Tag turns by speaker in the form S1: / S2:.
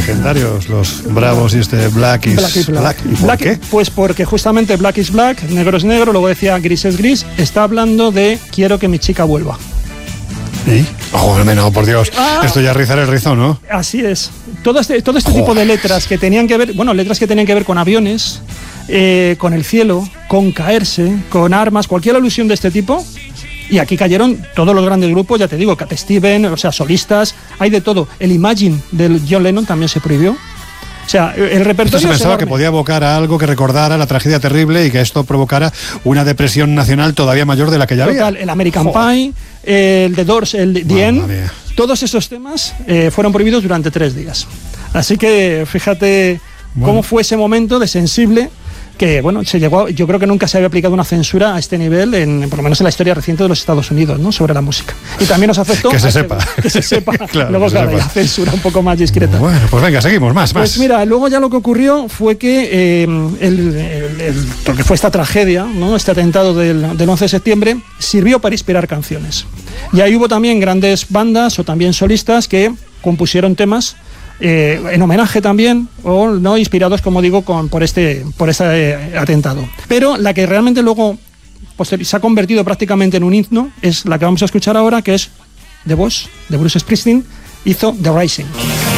S1: legendarios, los Bravos y Black is Black. ¿Y por qué?
S2: Pues porque justamente Black is Black, negro es negro, luego decía gris es gris, está hablando de quiero que mi chica vuelva.
S1: ¿Sí? Joder, no, por Dios, esto ya rizar el rizo, ¿no?
S2: Así es. Todo este tipo de letras que tenían que ver con aviones, con el cielo, con caerse, con armas, cualquier alusión de este tipo. Y aquí cayeron todos los grandes grupos, ya te digo, Cat Stevens, o sea, solistas, hay de todo. El Imagine del John Lennon también se prohibió. O sea, el repertorio.
S1: Se pensaba que podía evocar a algo que recordara la tragedia terrible y que esto provocara una depresión nacional todavía mayor de la que ya había.
S2: El American Pie, el The Doors, el The End, todos esos temas fueron prohibidos durante 3 días. Así que fíjate cómo fue ese momento de sensible que, bueno, se llegó. Yo creo que nunca se había aplicado una censura a este nivel, por lo menos en la historia reciente de los Estados Unidos, ¿no? Sobre la música. Y también nos afectó.
S1: Que se sepa.
S2: Claro, luego, claro, la censura un poco más discreta.
S1: Bueno, pues venga, seguimos, más.
S2: Pues mira, luego ya lo que ocurrió fue que lo que fue esta tragedia, ¿no? Este atentado del 11 de septiembre, sirvió para inspirar canciones. Y ahí hubo también grandes bandas o también solistas que compusieron temas en homenaje también, o no inspirados, como digo, por este atentado. Pero la que realmente luego se ha convertido prácticamente en un himno es la que vamos a escuchar ahora, que es The Boss, de Bruce Springsteen, hizo The Rising.